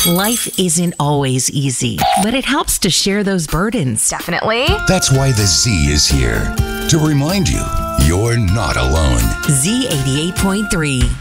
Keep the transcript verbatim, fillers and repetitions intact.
Life isn't always easy, but it helps to share those burdens. Definitely. That's why the Z is here, to remind you you're not alone. Z eighty-eight point three.